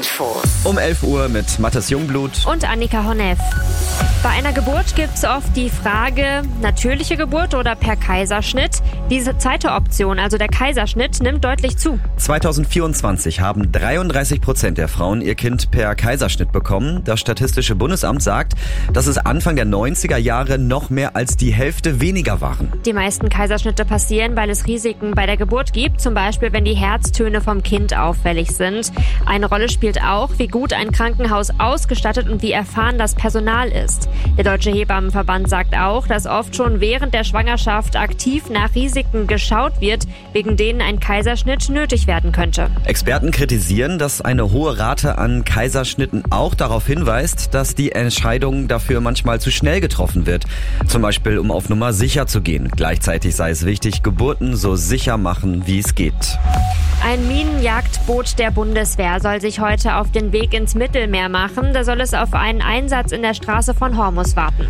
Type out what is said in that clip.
Info. Um 11 Uhr mit Mathis Jungblut und Annika Honneff. Bei einer Geburt gibt es oft die Frage, natürliche Geburt oder per Kaiserschnitt. Diese zweite Option, also der Kaiserschnitt, nimmt deutlich zu. 2024 haben 33% der Frauen ihr Kind per Kaiserschnitt bekommen. Das Statistische Bundesamt sagt, dass es Anfang der 90er Jahre noch mehr als die Hälfte weniger waren. Die meisten Kaiserschnitte passieren, weil es Risiken bei der Geburt gibt, zum Beispiel wenn die Herztöne vom Kind auffällig sind. Eine Rolle spielt auch, wie gut ein Krankenhaus ausgestattet und wie erfahren das Personal ist. Der Deutsche Hebammenverband sagt auch, dass oft schon während der Schwangerschaft aktiv nach Risiken geschaut wird, wegen denen ein Kaiserschnitt nötig werden könnte. Experten kritisieren, dass eine hohe Rate an Kaiserschnitten auch darauf hinweist, dass die Entscheidung dafür manchmal zu schnell getroffen wird. Zum Beispiel, um auf Nummer sicher zu gehen. Gleichzeitig sei es wichtig, Geburten so sicher machen, wie es geht. Ein Minenjagdboot der Bundeswehr soll sich heute auf den Weg ins Mittelmeer machen. Da soll es auf einen Einsatz in der Straße von Hormuz warten.